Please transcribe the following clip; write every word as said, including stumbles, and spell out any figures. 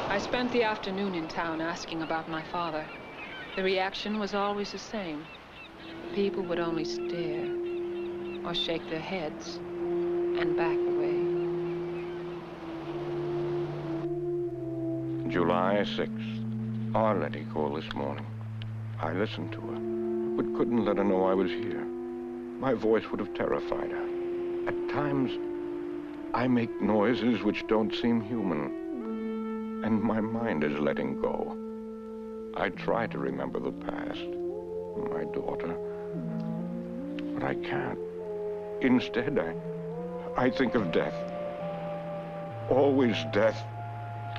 I spent the afternoon in town asking about my father. The reaction was always the same. People would only stare or shake their heads and back away. July sixth. Arletty called this morning. I listened to her, but couldn't let her know I was here. My voice would have terrified her. At times, I make noises which don't seem human, and my mind is letting go. I try to remember the past, my daughter, but I can't. Instead, I, I think of death. Always death.